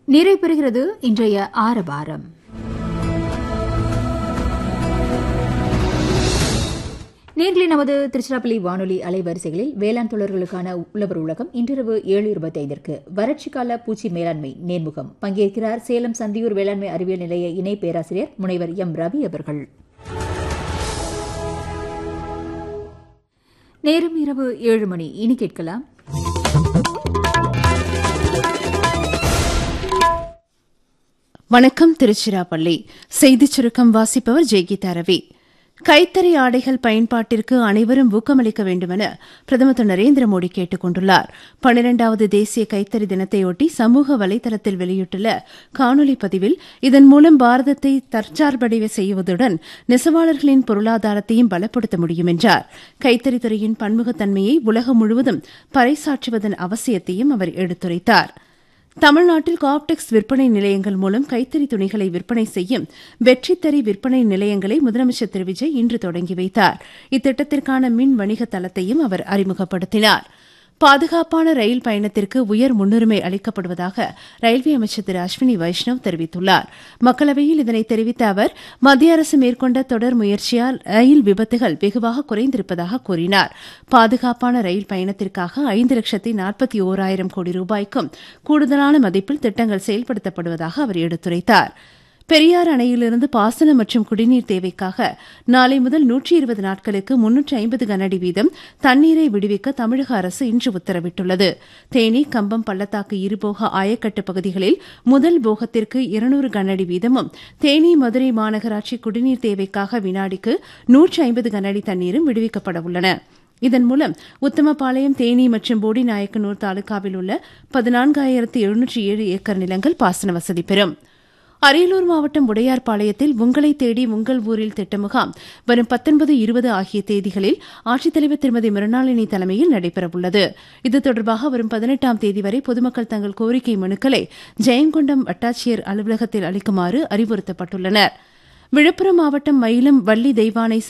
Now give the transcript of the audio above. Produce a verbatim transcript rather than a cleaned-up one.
நிறைவு பெறுகிறது இன்றைய ஆரவாரம். நேர்களை நமது திருச்சிராப்பள்ளி வானொலி அலைவரிசைகளில் வேளாண் தொழில்களுக்கான உழவர் உலகம் இன்றிரவு ஏழு இருபத்தி ஐந்திற்கு வறட்சி கால பூச்சி மேலாண்மை நேர்முகம் பங்கேற்கிறார் சேலம் சந்தியூர் வேளாண்மை அறிவியல் நிலைய இணை பேராசிரியர் முனைவர் எம் ரவி அவர்கள். நேரம் இரவு ஏழு மணி. இனி கேட்கலாம் வணக்கம் திருச்சிராப்பள்ளி. செய்திச் சுருக்கம் வாசிப்பவர் ஜெய்கீதா ரவி. கைத்தறி ஆடைகள் பயன்பாட்டிற்கு அனைவரும் ஊக்கமளிக்க வேண்டுமென பிரதமர் திரு நரேந்திர மோடி கேட்டுக் கொண்டுள்ளார். பனிரெண்டாவது தேசிய கைத்தறி தினத்தையொட்டி சமூக வலைதளத்தில் வெளியிட்டுள்ள காணொலி பதிவில் இதன் மூலம் பாரதத்தை தற்சார்படைய செய்வதுடன் நெசவாளர்களின் பொருளாதாரத்தையும் பலப்படுத்த முடியும் என்றார். கைத்தறித்துறையின் பன்முகத்தன்மையை உலகம் முழுவதும் பறைசாற்றுவதன் அவசியத்தையும் அவர் எடுத்துரைத்தார். தமிழ்நாட்டில் காப்டெக்ஸ் விற்பனை நிலையங்கள் மூலம் கைத்தறி துணிகளை விற்பனை செய்யும் வெற்றித்தறி விற்பனை நிலையங்களை முதலமைச்சர் திரு விஜய் இன்று தொடங்கி வைத்தார். இத்திட்டத்திற்கான மின் வணிக தளத்தையும் அவர் அறிமுகப்படுத்தினார். பாதுகாப்பான ரயில் பயணத்திற்கு உயர் முன்னுரிமை அளிக்கப்படுவதாக ரயில்வே அமைச்சர் திரு அஸ்வினி வைஷ்ணவ் தெரிவித்துள்ளார். மக்களவையில் இதனை தெரிவித்த அவர் மத்திய அரசு மேற்கொண்ட தொடர் முயற்சியால் ரயில் விபத்துகள் வெகுவாக குறைந்திருப்பதாக கூறினார். பாதுகாப்பான ரயில் பயணத்திற்காக ஐந்து லட்சத்தி நாற்பத்தி ஓராயிரம் கோடி ரூபாய்க்கும் கூடுதலான மதிப்பில் திட்டங்கள் செயல்படுத்தப்படுவதாக அவர் எடுத்துரைத்தார். பெரியார் அணையிலிருந்து பாசன மற்றும் குடிநீர் தேவைக்காக நாளை முதல் நூற்றி இருபது நாட்களுக்கு முன்னூற்று ஐம்பது கனஅடி வீதம் தண்ணீரை விடுவிக்க தமிழக அரசு இன்று உத்தரவிட்டுள்ளது. தேனி, கம்பம் பள்ளத்தாக்கு இருபோக ஆயக்கட்டு பகுதிகளில் முதல் போகத்திற்கு இருநூறு கனஅடி வீதமும், தேனி, மதுரை மாநகராட்சி குடிநீர் தேவைக்காக வினாடிக்கு நூற்று ஐம்பது கனஅடி தண்ணீரும் விடுவிக்கப்பட உள்ளன. இதன் மூலம் உத்தமபாளையம், தேனி மற்றும் போடிநாயக்கனூர் தாலுகாவில் உள்ள பதினான்காயிரத்து எழுநூற்று ஏழு ஏக்கர் நிலங்கள் பாசன வசதி பெறும். அரியலூர் மாவட்டம் உடையார்பாளையத்தில் உங்களை தேடி உங்கள் ஊரில் திட்ட முகாம் வரும் பத்தொன்பது, இருபது ஆகிய தேதிகளில் ஆட்சித்தலைவர் திருமதி மிருணாளினி தலைமையில் நடைபெறவுள்ளது. இது தொடர்பாக வரும் பதினெட்டாம் தேதி வரை பொதுமக்கள் தங்கள் கோரிக்கை மனுக்களை ஜெயங்கொண்டம் வட்டாட்சியர் அலுவலகத்தில் அளிக்குமாறு அறிவுறுத்தப்பட்டுள்ளனர். விழுப்புரம் மாவட்டம் மயிலம் வள்ளி தெய்வானை